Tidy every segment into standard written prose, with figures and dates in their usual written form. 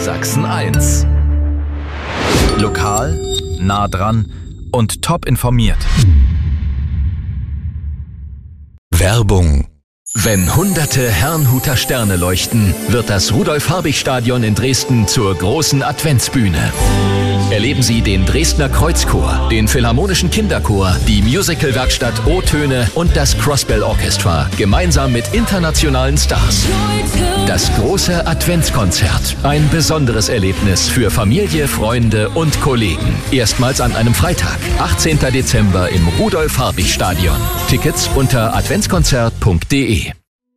Sachsen 1. Lokal, nah dran und top informiert. Werbung. Wenn hunderte Herrnhuter Sterne leuchten, wird das Rudolf-Habich-Stadion in Dresden zur großen Adventsbühne. Erleben Sie den Dresdner Kreuzchor, den Philharmonischen Kinderchor, die Musicalwerkstatt O-Töne und das Crossbell Orchestra gemeinsam mit internationalen Stars. Das große Adventskonzert. Ein besonderes Erlebnis für Familie, Freunde und Kollegen. Erstmals an einem Freitag, 18. Dezember im Rudolf-Habich-Stadion. Tickets unter adventskonzert.de.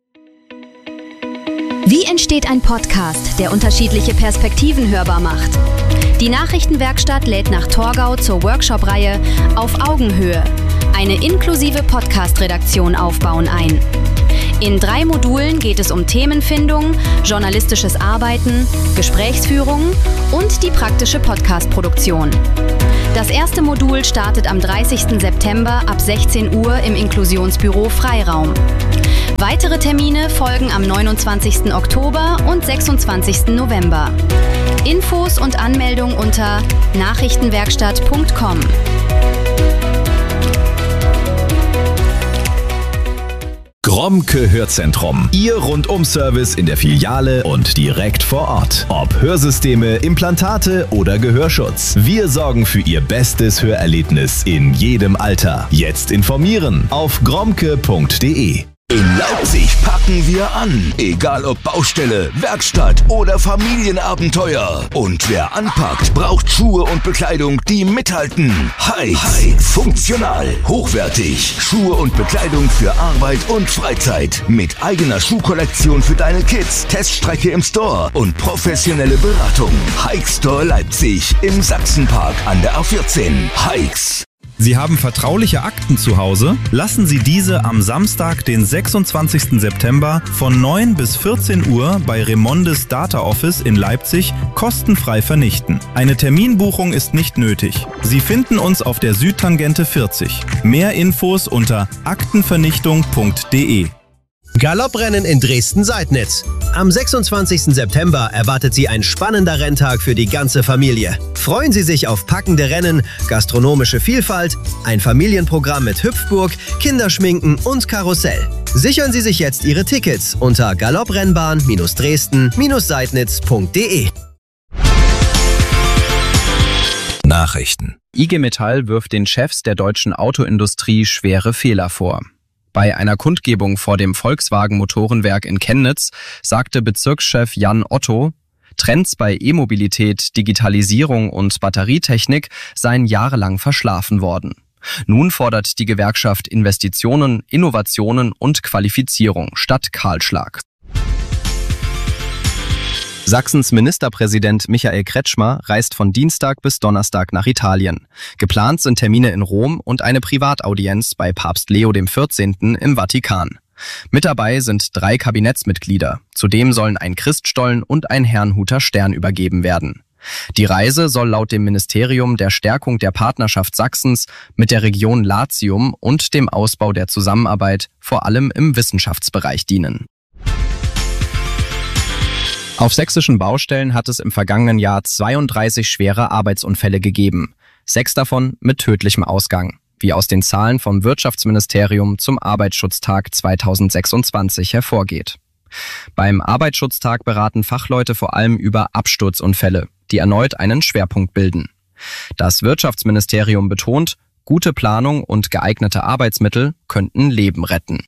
Wie entsteht ein Podcast, der unterschiedliche Perspektiven hörbar macht? Die Nachrichtenwerkstatt lädt nach Torgau zur Workshop-Reihe Auf Augenhöhe, eine inklusive Podcast-Redaktion aufbauen ein. In 3 Modulen geht es um Themenfindung, journalistisches Arbeiten, Gesprächsführung und die praktische Podcast-Produktion. Das erste Modul startet am 30. September ab 16 Uhr im Inklusionsbüro Freiraum. Weitere Termine folgen am 29. Oktober und 26. November. Infos und Anmeldung unter nachrichtenwerkstatt.com. Gromke Hörzentrum. Ihr Rundum-Service in der Filiale und direkt vor Ort. Ob Hörsysteme, Implantate oder Gehörschutz. Wir sorgen für Ihr bestes Hörerlebnis in jedem Alter. Jetzt informieren auf gromke.de. In Leipzig packen wir an. Egal ob Baustelle, Werkstatt oder Familienabenteuer. Und wer anpackt, braucht Schuhe und Bekleidung, die mithalten. Hikes. Funktional, hochwertig. Schuhe und Bekleidung für Arbeit und Freizeit. Mit eigener Schuhkollektion für deine Kids, Teststrecke im Store und professionelle Beratung. Hike Store Leipzig im Sachsenpark an der A14. Hikes. Sie haben vertrauliche Akten zu Hause? Lassen Sie diese am Samstag, den 26. September von 9 bis 14 Uhr bei Remondes Data Office in Leipzig kostenfrei vernichten. Eine Terminbuchung ist nicht nötig. Sie finden uns auf der Südtangente 40. Mehr Infos unter aktenvernichtung.de. Galopprennen in Dresden-Seidnitz. Am 26. September erwartet Sie ein spannender Renntag für die ganze Familie. Freuen Sie sich auf packende Rennen, gastronomische Vielfalt, ein Familienprogramm mit Hüpfburg, Kinderschminken und Karussell. Sichern Sie sich jetzt Ihre Tickets unter galopprennbahn-dresden-seidnitz.de. Nachrichten. IG Metall wirft den Chefs der deutschen Autoindustrie schwere Fehler vor. Bei einer Kundgebung vor dem Volkswagen-Motorenwerk in Chemnitz sagte Bezirkschef Jan Otto, Trends bei E-Mobilität, Digitalisierung und Batterietechnik seien jahrelang verschlafen worden. Nun fordert die Gewerkschaft Investitionen, Innovationen und Qualifizierung statt Kahlschlag. Sachsens Ministerpräsident Michael Kretschmer reist von Dienstag bis Donnerstag nach Italien. Geplant sind Termine in Rom und eine Privataudienz bei Papst Leo XIV. Im Vatikan. Mit dabei sind 3 Kabinettsmitglieder. Zudem sollen ein Christstollen und ein Herrnhuter Stern übergeben werden. Die Reise soll laut dem Ministerium der Stärkung der Partnerschaft Sachsens mit der Region Latium und dem Ausbau der Zusammenarbeit vor allem im Wissenschaftsbereich dienen. Auf sächsischen Baustellen hat es im vergangenen Jahr 32 schwere Arbeitsunfälle gegeben, 6 davon mit tödlichem Ausgang, wie aus den Zahlen vom Wirtschaftsministerium zum Arbeitsschutztag 2026 hervorgeht. Beim Arbeitsschutztag beraten Fachleute vor allem über Absturzunfälle, die erneut einen Schwerpunkt bilden. Das Wirtschaftsministerium betont, gute Planung und geeignete Arbeitsmittel könnten Leben retten.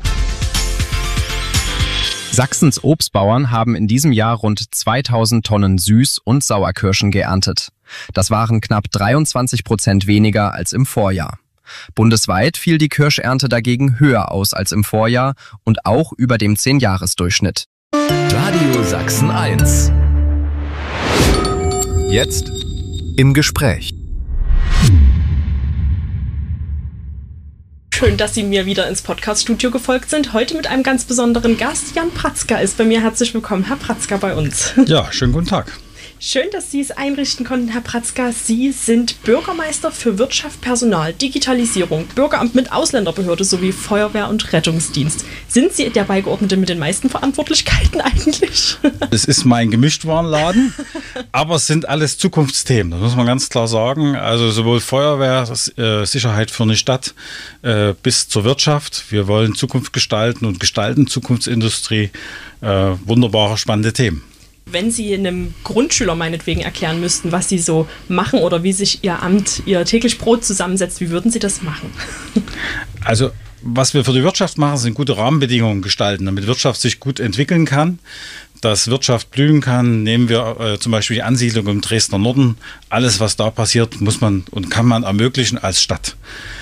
Sachsens Obstbauern haben in diesem Jahr rund 2000 Tonnen Süß- und Sauerkirschen geerntet. Das waren knapp 23% weniger als im Vorjahr. Bundesweit fiel die Kirschernte dagegen höher aus als im Vorjahr und auch über dem 10-Jahres-Durchschnitt. Radio Sachsen 1. Jetzt im Gespräch. Schön, dass Sie mir wieder ins Podcast-Studio gefolgt sind. Heute mit einem ganz besonderen Gast. Jan Pratzker ist bei mir. Herzlich willkommen, Herr Pratzker, bei uns. Ja, schönen guten Tag. Schön, dass Sie es einrichten konnten, Herr Pratzka. Sie sind Bürgermeister für Wirtschaft, Personal, Digitalisierung, Bürgeramt mit Ausländerbehörde sowie Feuerwehr und Rettungsdienst. Sind Sie der Beigeordnete mit den meisten Verantwortlichkeiten eigentlich? Es ist mein Gemischtwarenladen, aber es sind alles Zukunftsthemen, das muss man ganz klar sagen. Also sowohl Feuerwehr, Sicherheit für eine Stadt bis zur Wirtschaft. Wir wollen Zukunft gestalten und gestalten Zukunftsindustrie. Wunderbare, spannende Themen. Wenn Sie einem Grundschüler meinetwegen erklären müssten, was Sie so machen oder wie sich Ihr Amt, Ihr täglich Brot zusammensetzt, wie würden Sie das machen? Also was wir für die Wirtschaft machen, sind gute Rahmenbedingungen gestalten, damit Wirtschaft sich gut entwickeln kann, dass Wirtschaft blühen kann. Nehmen wir zum Beispiel die Ansiedlung im Dresdner Norden. Alles, was da passiert, muss man und kann man ermöglichen als Stadt.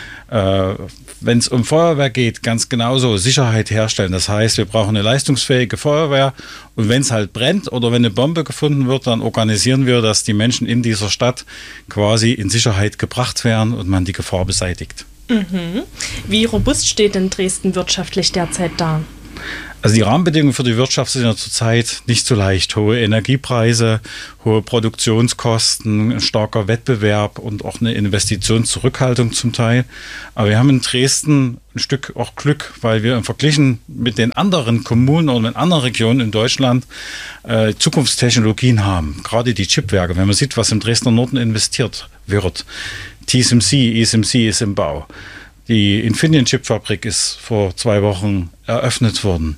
Wenn es um Feuerwehr geht, ganz genauso Sicherheit herstellen. Das heißt, wir brauchen eine leistungsfähige Feuerwehr und wenn es halt brennt oder wenn eine Bombe gefunden wird, dann organisieren wir, dass die Menschen in dieser Stadt quasi in Sicherheit gebracht werden und man die Gefahr beseitigt. Mhm. Wie robust steht denn Dresden wirtschaftlich derzeit da? Also die Rahmenbedingungen für die Wirtschaft sind ja zurzeit nicht so leicht. Hohe Energiepreise, hohe Produktionskosten, ein starker Wettbewerb und auch eine Investitionszurückhaltung zum Teil. Aber wir haben in Dresden ein Stück auch Glück, weil wir im Verglichen mit den anderen Kommunen und mit anderen Regionen in Deutschland Zukunftstechnologien haben. Gerade die Chipwerke, wenn man sieht, was im Dresdner Norden investiert wird. TSMC, ESMC ist im Bau. Die Infineon-Chip-Fabrik ist vor 2 Wochen eröffnet worden.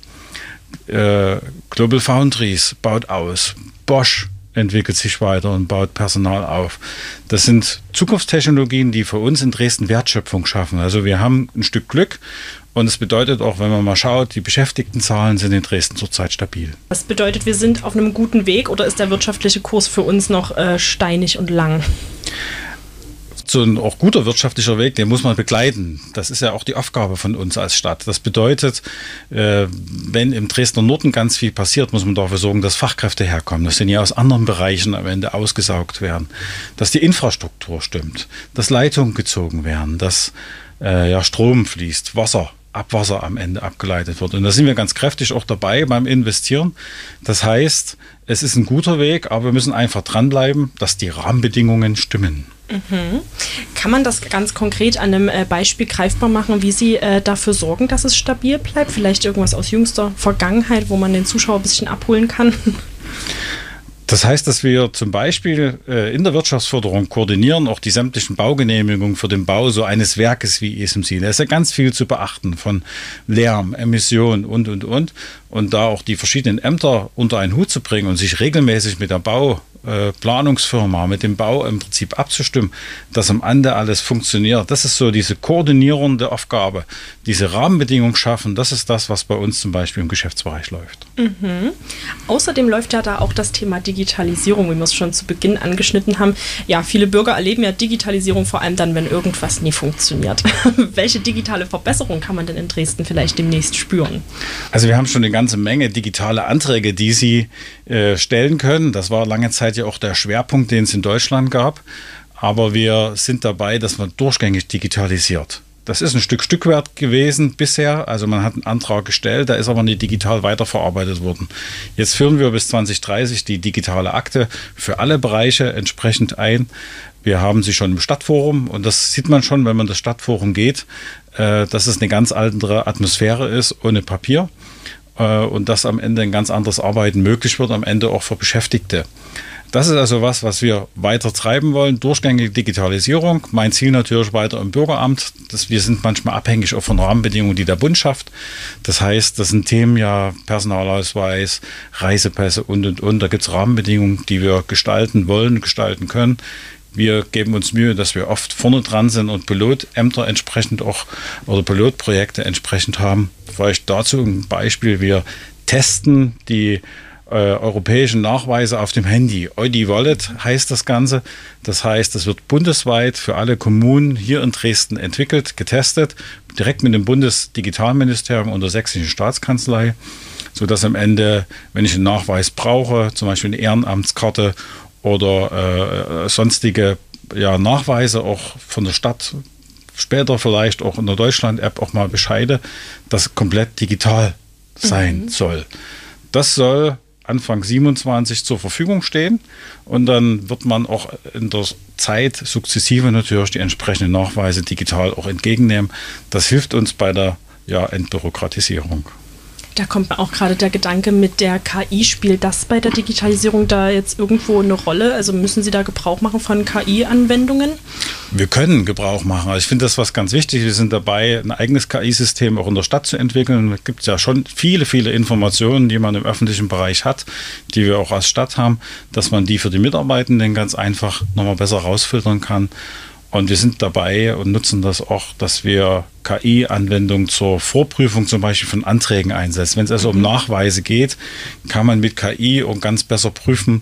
Global Foundries baut aus. Bosch entwickelt sich weiter und baut Personal auf. Das sind Zukunftstechnologien, die für uns in Dresden Wertschöpfung schaffen. Also wir haben ein Stück Glück und es bedeutet auch, wenn man mal schaut, die Beschäftigtenzahlen sind in Dresden zurzeit stabil. Das bedeutet, wir sind auf einem guten Weg oder ist der wirtschaftliche Kurs für uns noch steinig und lang? So ein auch guter wirtschaftlicher Weg, den muss man begleiten. Das ist ja auch die Aufgabe von uns als Stadt. Das bedeutet, wenn im Dresdner Norden ganz viel passiert, muss man dafür sorgen, dass Fachkräfte herkommen. Das sind ja aus anderen Bereichen am Ende ausgesaugt werden. Dass die Infrastruktur stimmt, dass Leitungen gezogen werden, dass Strom fließt, Abwasser am Ende abgeleitet wird. Und da sind wir ganz kräftig auch dabei beim Investieren. Das heißt, es ist ein guter Weg, aber wir müssen einfach dranbleiben, dass die Rahmenbedingungen stimmen. Mhm. Kann man das ganz konkret an einem Beispiel greifbar machen, wie Sie dafür sorgen, dass es stabil bleibt? Vielleicht irgendwas aus jüngster Vergangenheit, wo man den Zuschauer ein bisschen abholen kann? Das heißt, dass wir zum Beispiel in der Wirtschaftsförderung koordinieren, auch die sämtlichen Baugenehmigungen für den Bau so eines Werkes wie ESMC. Da ist ja ganz viel zu beachten von Lärm, Emission und. Und da auch die verschiedenen Ämter unter einen Hut zu bringen und sich regelmäßig mit der Bauplanungsfirma, mit dem Bau im Prinzip abzustimmen, dass am Ende alles funktioniert. Das ist so diese koordinierende Aufgabe, diese Rahmenbedingungen schaffen. Das ist das, was bei uns zum Beispiel im Geschäftsbereich läuft. Mhm. Außerdem läuft ja da auch das Thema Digitalisierung, wie wir es schon zu Beginn angeschnitten haben. Ja, viele Bürger erleben ja Digitalisierung vor allem dann, wenn irgendwas nie funktioniert. Welche digitale Verbesserung kann man denn in Dresden vielleicht demnächst spüren? Also wir haben schon eine ganze Menge digitale Anträge, die Sie stellen können. Das war lange Zeit ja auch der Schwerpunkt, den es in Deutschland gab. Aber wir sind dabei, dass man durchgängig digitalisiert. Das ist ein Stückwert gewesen bisher. Also man hat einen Antrag gestellt, der ist aber nicht digital weiterverarbeitet worden. Jetzt führen wir bis 2030 die digitale Akte für alle Bereiche entsprechend ein. Wir haben sie schon im Stadtforum und das sieht man schon, wenn man das Stadtforum geht, dass es eine ganz andere Atmosphäre ist ohne Papier. Und dass am Ende ein ganz anderes Arbeiten möglich wird, am Ende auch für Beschäftigte. Das ist also was wir weiter treiben wollen, durchgängige Digitalisierung. Mein Ziel natürlich weiter im Bürgeramt. Wir sind manchmal abhängig auch von Rahmenbedingungen, die der Bund schafft. Das heißt, das sind Themen ja Personalausweis, Reisepässe und. Da gibt es Rahmenbedingungen, die wir gestalten wollen, gestalten können. Wir geben uns Mühe, dass wir oft vorne dran sind und Pilotämter entsprechend auch oder Pilotprojekte entsprechend haben. Vielleicht dazu ein Beispiel. Wir testen die europäischen Nachweise auf dem Handy. EUDI-Wallet heißt das Ganze. Das heißt, es wird bundesweit für alle Kommunen hier in Dresden entwickelt, getestet, direkt mit dem Bundesdigitalministerium und der Sächsischen Staatskanzlei, sodass am Ende, wenn ich einen Nachweis brauche, zum Beispiel eine Ehrenamtskarte oder sonstige Nachweise auch von der Stadt, später vielleicht auch in der Deutschland-App auch mal Bescheide, das komplett digital sein soll. Das soll Anfang 27 zur Verfügung stehen und dann wird man auch in der Zeit sukzessive natürlich die entsprechenden Nachweise digital auch entgegennehmen. Das hilft uns bei der Entbürokratisierung. Da kommt mir auch gerade der Gedanke mit der KI. Spielt das bei der Digitalisierung da jetzt irgendwo eine Rolle? Also müssen Sie da Gebrauch machen von KI-Anwendungen? Wir können Gebrauch machen. Also ich finde das was ganz wichtig. Wir sind dabei, ein eigenes KI-System auch in der Stadt zu entwickeln. Es gibt ja schon viele, viele Informationen, die man im öffentlichen Bereich hat, die wir auch als Stadt haben, dass man die für die Mitarbeitenden ganz einfach nochmal besser rausfiltern kann. Und wir sind dabei und nutzen das auch, dass wir KI-Anwendungen zur Vorprüfung zum Beispiel von Anträgen einsetzen. Wenn es also um Nachweise geht, kann man mit KI auch ganz besser prüfen,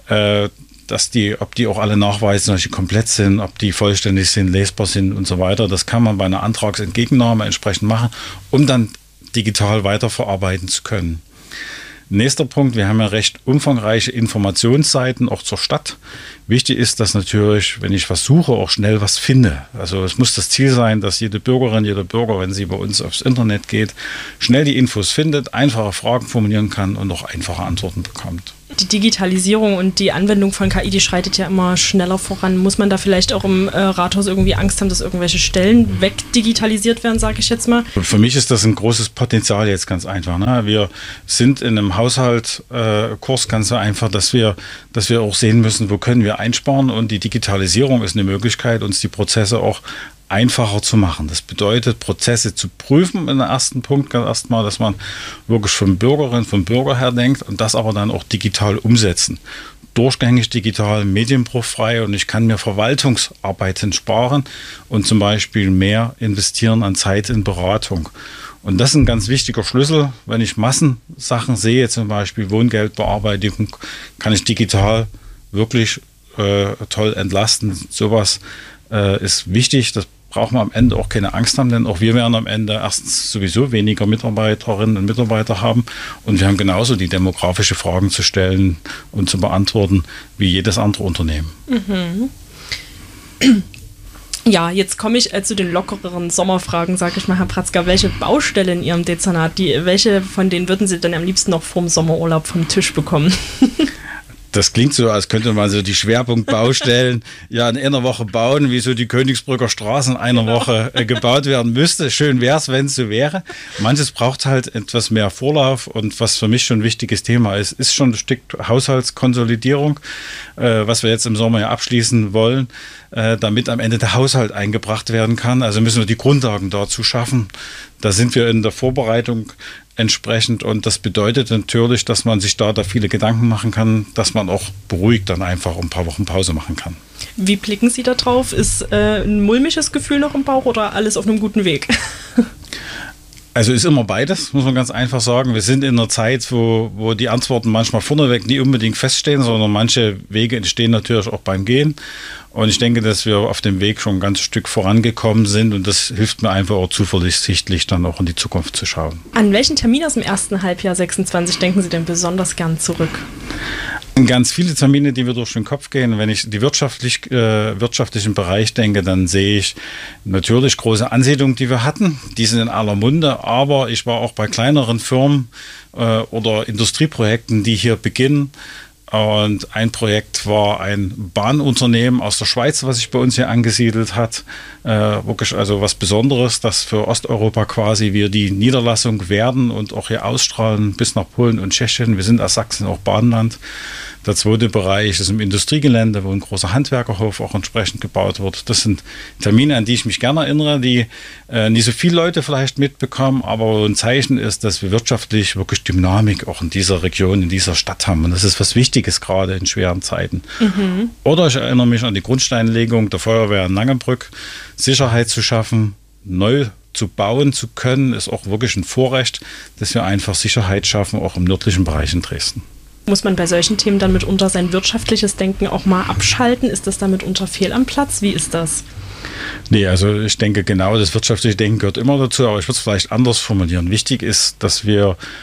ob die auch alle Nachweise zum Beispiel komplett sind, ob die vollständig sind, lesbar sind und so weiter. Das kann man bei einer Antragsentgegennahme entsprechend machen, um dann digital weiterverarbeiten zu können. Nächster Punkt, wir haben ja recht umfangreiche Informationsseiten auch zur Stadt. Wichtig ist, dass natürlich, wenn ich was suche, auch schnell was finde. Also es muss das Ziel sein, dass jede Bürgerin, jeder Bürger, wenn sie bei uns aufs Internet geht, schnell die Infos findet, einfache Fragen formulieren kann und auch einfache Antworten bekommt. Die Digitalisierung und die Anwendung von KI, die schreitet ja immer schneller voran. Muss man da vielleicht auch im Rathaus irgendwie Angst haben, dass irgendwelche Stellen wegdigitalisiert werden, sage ich jetzt mal? Für mich ist das ein großes Potenzial jetzt ganz einfach. Ne? Wir sind in einem Haushaltkurs ganz so einfach, dass wir auch sehen müssen, wo können wir einsparen, und die Digitalisierung ist eine Möglichkeit, uns die Prozesse auch einfacher zu machen. Das bedeutet, Prozesse zu prüfen in der ersten Punkt, ganz erstmal, dass man wirklich vom Bürger her denkt und das aber dann auch digital umsetzen. Durchgängig digital, medienbruchfrei, und ich kann mir Verwaltungsarbeiten sparen und zum Beispiel mehr investieren an Zeit in Beratung. Und das ist ein ganz wichtiger Schlüssel. Wenn ich Massensachen sehe, zum Beispiel Wohngeldbearbeitung, kann ich digital wirklich toll entlasten. Sowas ist wichtig. Das braucht man am Ende auch keine Angst haben, denn auch wir werden am Ende erstens sowieso weniger Mitarbeiterinnen und Mitarbeiter haben, und wir haben genauso die demografische Fragen zu stellen und zu beantworten wie jedes andere Unternehmen. Mhm. Ja, jetzt komme ich zu den lockereren Sommerfragen, sage ich mal, Herr Pratzker. Welche Baustelle in Ihrem Dezernat, welche von denen würden Sie denn am liebsten noch vorm Sommerurlaub vom Tisch bekommen? Das klingt so, als könnte man so die Schwerpunktbaustellen ja in einer Woche bauen, wie so die Königsbrücker Straße in einer Woche gebaut werden müsste. Schön wäre es, wenn es so wäre. Manches braucht halt etwas mehr Vorlauf, und was für mich schon ein wichtiges Thema ist schon ein Stück Haushaltskonsolidierung, was wir jetzt im Sommer ja abschließen wollen, damit am Ende der Haushalt eingebracht werden kann. Also müssen wir die Grundlagen dazu schaffen. Da sind wir in der Vorbereitung entsprechend, und das bedeutet natürlich, dass man sich da viele Gedanken machen kann, dass man auch beruhigt dann einfach ein paar Wochen Pause machen kann. Wie blicken Sie da drauf? Ist ein mulmiges Gefühl noch im Bauch oder alles auf einem guten Weg? Also ist immer beides, muss man ganz einfach sagen. Wir sind in einer Zeit, wo die Antworten manchmal vorneweg nie unbedingt feststehen, sondern manche Wege entstehen natürlich auch beim Gehen. Und ich denke, dass wir auf dem Weg schon ein ganzes Stück vorangekommen sind, und das hilft mir einfach auch zuversichtlich, dann auch in die Zukunft zu schauen. An welchen Termin aus dem ersten Halbjahr 26 denken Sie denn besonders gern zurück? Ganz viele Termine, die mir durch den Kopf gehen. Wenn ich die wirtschaftlichen Bereich denke, dann sehe ich natürlich große Ansiedlungen, die wir hatten. Die sind in aller Munde, aber ich war auch bei kleineren Firmen oder Industrieprojekten, die hier beginnen. Und ein Projekt war ein Bahnunternehmen aus der Schweiz, was sich bei uns hier angesiedelt hat. Wirklich also was Besonderes, dass für Osteuropa quasi wir die Niederlassung werden und auch hier ausstrahlen bis nach Polen und Tschechien. Wir sind als Sachsen auch Bahnland. Der zweite Bereich ist im Industriegelände, wo ein großer Handwerkerhof auch entsprechend gebaut wird. Das sind Termine, an die ich mich gerne erinnere, die nicht so viele Leute vielleicht mitbekommen, aber ein Zeichen ist, dass wir wirtschaftlich wirklich Dynamik auch in dieser Region, in dieser Stadt haben. Und das ist was Wichtiges, gerade in schweren Zeiten. Mhm. Oder ich erinnere mich an die Grundsteinlegung der Feuerwehr in Langenbrück. Sicherheit zu schaffen, neu zu bauen zu können, ist auch wirklich ein Vorrecht, dass wir einfach Sicherheit schaffen, auch im nördlichen Bereich in Dresden. Muss man bei solchen Themen dann mitunter sein wirtschaftliches Denken auch mal abschalten? Ist das dann mitunter fehl am Platz? Wie ist das? Nee, also ich denke genau, das wirtschaftliche Denken gehört immer dazu, aber ich würde es vielleicht anders formulieren. Wichtig ist, dass wir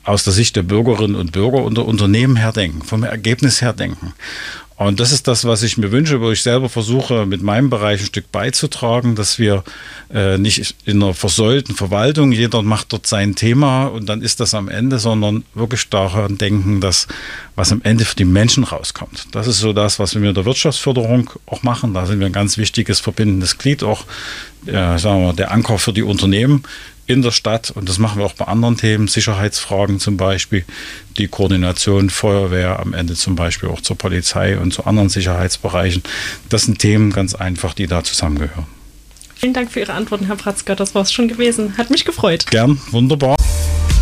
aus der Sicht der Bürgerinnen und Bürger und der Unternehmen her denken, vom Ergebnis her denken. Und das ist das, was ich mir wünsche, wo ich selber versuche, mit meinem Bereich ein Stück beizutragen, dass wir nicht in einer versäulten Verwaltung, jeder macht dort sein Thema und dann ist das am Ende, sondern wirklich daran denken, dass was am Ende für die Menschen rauskommt. Das ist so das, was wir mit der Wirtschaftsförderung auch machen. Da sind wir ein ganz wichtiges verbindendes Glied, auch sagen wir, der Anker für die Unternehmen in der Stadt, und das machen wir auch bei anderen Themen, Sicherheitsfragen zum Beispiel, die Koordination Feuerwehr am Ende zum Beispiel auch zur Polizei und zu anderen Sicherheitsbereichen. Das sind Themen ganz einfach, die da zusammengehören. Vielen Dank für Ihre Antworten, Herr Pratzker. Das war es schon gewesen. Hat mich gefreut. Gern, wunderbar.